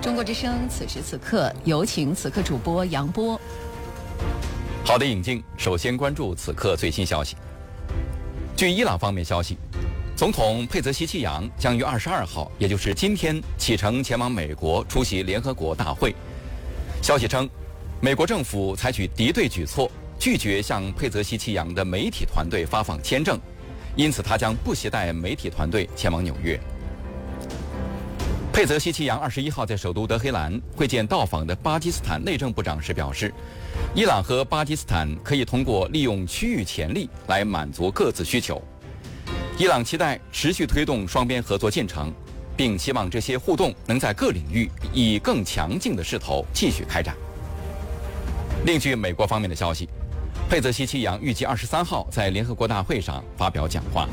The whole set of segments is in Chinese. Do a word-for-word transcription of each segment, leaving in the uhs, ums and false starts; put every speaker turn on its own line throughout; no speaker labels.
中国之声此时此刻有请此刻主播杨波。
好的，引进首先关注此刻最新消息。据伊朗方面消息，总统佩泽西奇扬将于二十二号，也就是今天启程前往美国出席联合国大会。消息称，美国政府采取敌对举措，拒绝向佩泽西奇扬的媒体团队发放签证，因此他将不携带媒体团队前往纽约。佩泽西奇扬二十一号在首都德黑兰会见到访的巴基斯坦内政部长时表示，伊朗和巴基斯坦可以通过利用区域潜力来满足各自需求。伊朗期待持续推动双边合作进程，并希望这些互动能在各领域以更强劲的势头继续开展。另据美国方面的消息，佩泽西奇扬预计二十三号在联合国大会上发表讲话。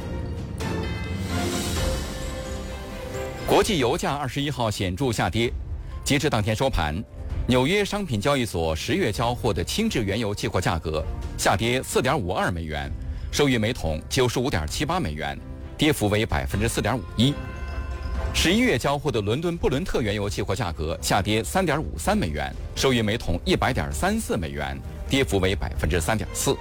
国际油价二十一号显著下跌，截至当天收盘，纽约商品交易所十月交货的轻质原油期货价格下跌四点五二美元，收于每桶九十五点七八美元，跌幅为百分之四点五一。十一月交货的伦敦布伦特原油期货价格下跌三点五三美元，收于每桶一百点三四美元，跌幅为百分之三点四。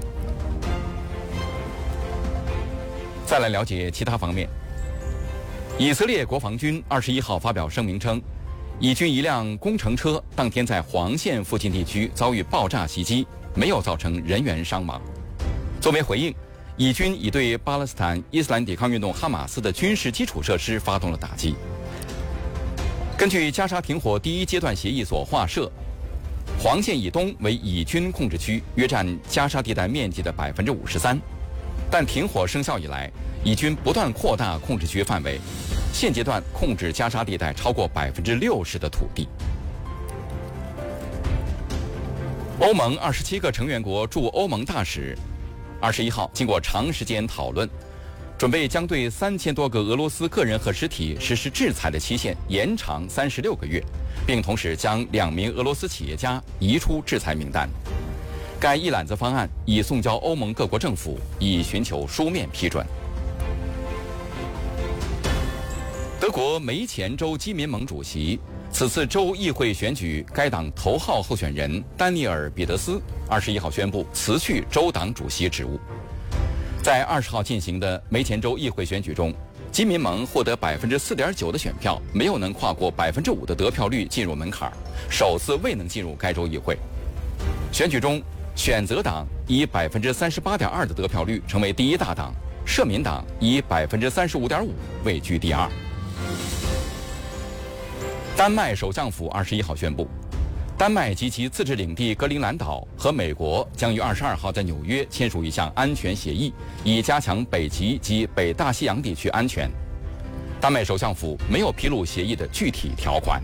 再来了解其他方面。以色列国防军二十一号发表声明称，以军一辆工程车当天在黄线附近地区遭遇爆炸袭击，没有造成人员伤亡。作为回应，以军已对巴勒斯坦伊斯兰抵抗运动哈马斯的军事基础设施发动了打击。根据加沙停火第一阶段协议所画设，黄线以东为以军控制区，约占加沙地带面积的百分之五十三。但停火生效以来，以军不断扩大控制区范围，现阶段控制加沙地带超过百分之六十的土地。欧盟二十七个成员国驻欧盟大使二十一号经过长时间讨论，准备将对三千多个俄罗斯个人和实体实施制裁的期限延长三十六个月，并同时将两名俄罗斯企业家移出制裁名单。该一揽子方案已送交欧盟各国政府，以寻求书面批准。德国梅前州基民盟主席，此次州议会选举该党头号候选人丹尼尔·彼得斯二十一号宣布辞去州党主席职务。在二十号进行的梅前州议会选举中，基民盟获得百分之四点九的选票，没有能跨过百分之五的得票率进入门槛，首次未能进入该州议会。选举中，选择党以百分之三十八点二的得票率成为第一大党，社民党以百分之三十五点五位居第二。丹麦首相府二十一号宣布，丹麦及其自治领地格陵兰岛和美国将于二十二号在纽约签署一项安全协议，以加强北极及北大西洋地区安全。丹麦首相府没有披露协议的具体条款。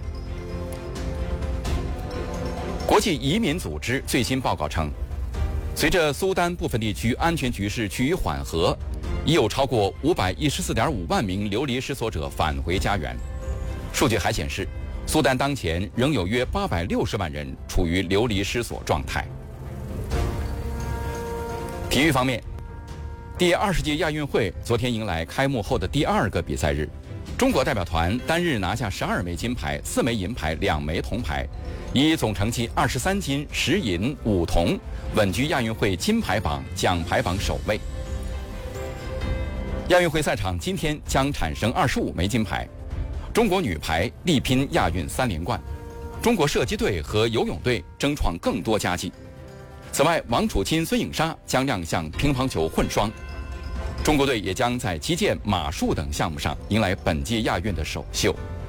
国际移民组织最新报告称，随着苏丹部分地区安全局势趋于缓和，已有超过五百一十四点五万名流离失所者返回家园。数据还显示，苏丹当前仍有约八百六十万人处于流离失所状态。体育方面，第二十届亚运会昨天迎来开幕后的第二个比赛日，中国代表团单日拿下十二枚金牌、四枚银牌、两枚铜牌，以总成绩二十三金、十银、五铜，稳居亚运会金牌榜、奖牌榜首位。亚运会赛场今天将产生二十五枚金牌，中国女排力拼亚运三连冠，中国射击队和游泳队争创更多佳绩。此外，王楚钦、孙颖莎将亮相乒乓球混双，中国队也将在击剑、马术等项目上迎来本届亚运的首秀。